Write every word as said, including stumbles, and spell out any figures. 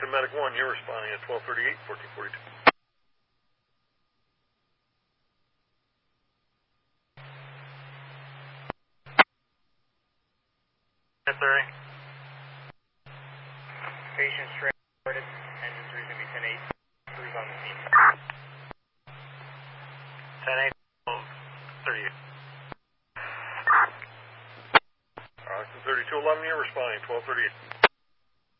Austin Medic one, you're responding at twelve thirty-eight, fourteen forty-two. ten thirty. Patient's transported. Engine three is going to be ten eight. Crew's on the scene. ten eight, twelve thirty-eight. Austin thirty-two eleven, you're responding twelve thirty-eight.